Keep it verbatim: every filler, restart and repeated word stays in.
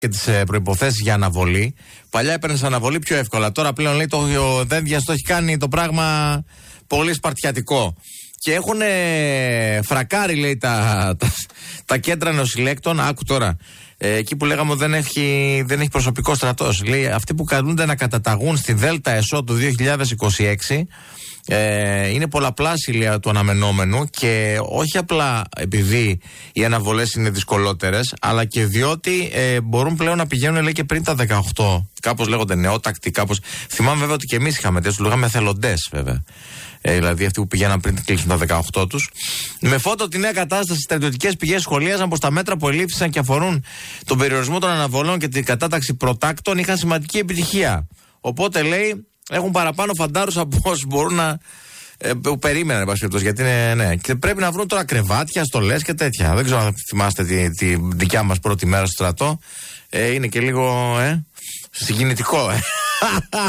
και τις ε, προϋποθέσεις για αναβολή. Παλιά έπαιρνες αναβολή πιο εύκολα. Τώρα πλέον λέει το, ο Δένδιας το έχει κάνει το πράγμα πολύ σπαρτιατικό. Και έχουν φρακάρει, λέει, τα, τα, τα κέντρα νεοσυλλέκτων. Άκου τώρα. Ε, εκεί που λέγαμε ότι δεν έχει, δεν έχει προσωπικό στρατός. Λέει, αυτοί που καλούνται να καταταγούν στη Δέλτα ΕΣΟ του δύο χιλιάδες είκοσι έξι ε, είναι πολλαπλάσιοι, λέει, του αναμενόμενου, και όχι απλά επειδή οι αναβολές είναι δυσκολότερες, αλλά και διότι ε, μπορούν πλέον να πηγαίνουν, λέει, και πριν τα δεκαοκτώ. Κάπως λέγονται νεότακτοι, κάπως. Θυμάμαι βέβαια ότι και εμείς είχαμε τέτοιους, λέγαμε εθελοντές βέβαια. Ε, δηλαδή αυτοί που πηγαίναν πριν κλείσουν τα δεκαοκτώ τους. Με φώτο τη νέα κατάσταση, οι στρατιωτικές πηγές σχολίαζαν πως τα μέτρα που ελήφθησαν και αφορούν τον περιορισμό των αναβολών και την κατάταξη προτάκτων είχαν σημαντική επιτυχία. Οπότε, λέει, έχουν παραπάνω φαντάρους από όσους μπορούν να. Ε, που περίμεναν, εν πάση περιπτώσει, γιατί είναι. Ναι. Και πρέπει να βρουν τώρα κρεβάτια, στολές και τέτοια. Δεν ξέρω αν θυμάστε τη, τη δικιά μας πρώτη μέρα στο στρατό. Ε, είναι και λίγο. Ε, συγκινητικό, ε.